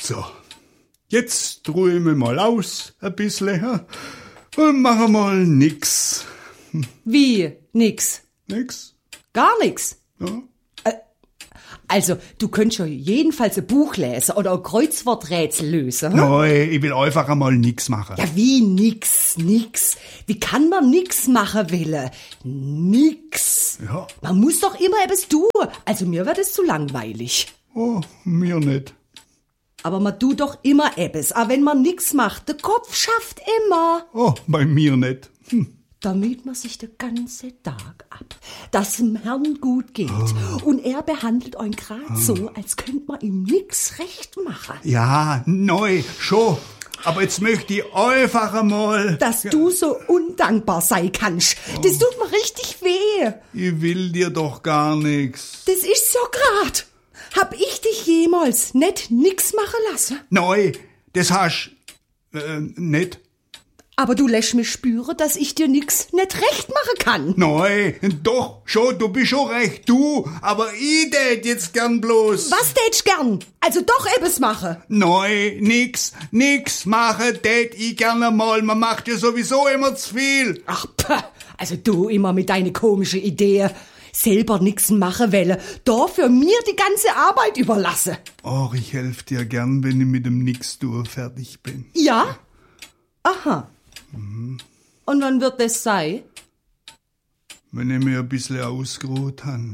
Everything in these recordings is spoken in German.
So, jetzt ruhe ich mich mal aus, ein bisschen, ja? Und mache mal nix. Wie? Nix? Nix? Gar nix? Ja. Also, du könntest ja jedenfalls ein Buch lesen oder ein Kreuzworträtsel lösen. Hm? Nein, ich will einfach einmal nix machen. Ja, wie nix? Wie kann man nix machen wollen? Nix. Ja. Man muss doch immer etwas tun. Also mir wird es zu langweilig. Oh, mir nicht. Aber man tut doch immer etwas. Aber wenn man nix macht, der Kopf schafft immer. Oh, bei mir nicht. Damit man sich den ganzen Tag ab, dass dem Herrn gut geht. Und er behandelt euch grad so, als könnt man ihm nix recht machen. Ja, neu, schon. Aber jetzt möchte ich einfach einmal... Dass du so undankbar sein kannst, das tut mir richtig weh. Ich will dir doch gar nix. Das ist so grad. Hab ich dich jemals nicht nix machen lassen? Neu, das hast nicht. Aber du lässt mich spüren, dass ich dir nix nicht recht machen kann. Neu, doch, schon, du bist schon recht, du. Aber ich tät jetzt gern bloß. Was tätst gern? Also doch etwas machen. Neu, nix machen tät ich gerne mal. Man macht ja sowieso immer zu viel. Ach, also du immer mit deine komische Idee. Selber nix machen wollen, da für mir die ganze Arbeit überlassen. Och, ich helf dir gern, wenn ich mit dem Nix-Tour fertig bin. Ja? Aha. Und wann wird das sein? Wenn ich mir ein bisschen ausgeruht han.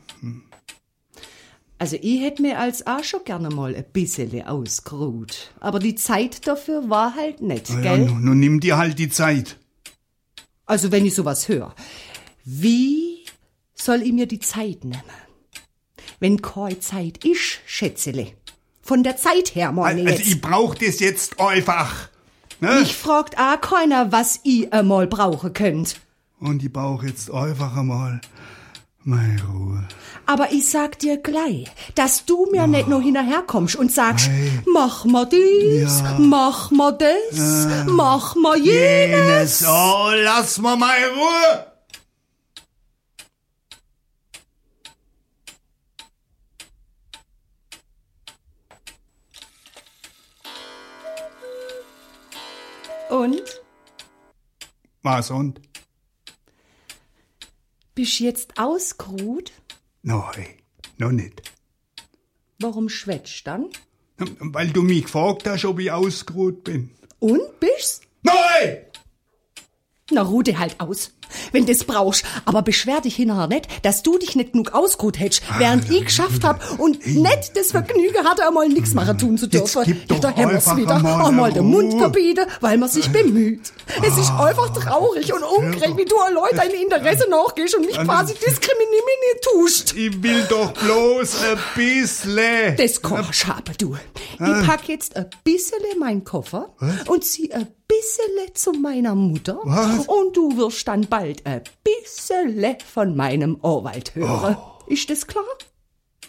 Also ich hätte mir als auch schon gerne mal ein bisschen ausgeruht. Aber die Zeit dafür war halt nicht, Ja, gell? nun nimm dir halt die Zeit. Also wenn ich sowas höre, wie soll ich mir die Zeit nehmen? Wenn keine Zeit ist, Schätzele. Von der Zeit her, meine Also jetzt. ich brauch das jetzt einfach. Ne? Mich fragt auch keiner, was ich einmal brauchen könnt. Und ich brauch jetzt einfach einmal meine Ruhe. Aber ich sag dir gleich, dass du mir nicht noch hinterherkommst und sagst, mach mal dies, mach mal das, mach mal jenes. Oh, lass mal meine Ruhe. Und? Was und? Bist jetzt ausgeruht? Nein, noch nicht. Warum schwätzt dann? Weil du mich gefragt hast, ob ich ausgeruht bin. Und bist's? Nein! Na, ruh dich halt aus, wenn das brauchst. Aber beschwer dich hinterher nicht, dass du dich nicht genug ausgeruht hättest, während ich geschafft hab und nicht das Vergnügen hatte, einmal nichts machen tun zu dürfen. Jetzt gib doch da haben wir's einfach wieder. einmal Den Mund Ruhe. verbieten, weil man sich bemüht. Es ist einfach traurig und ungerecht, wie du an Leute deine Interesse nachgehst und mich quasi diskriminieren tust. Ich will doch bloß ein bisschen. Das kannst haben, du. Ich pack jetzt ein bisschen meinen Koffer und zieh ein bisschen zu meiner Mutter. Was? Und du wirst dann bald ein bisschen von meinem Anwalt hören. Ist das klar?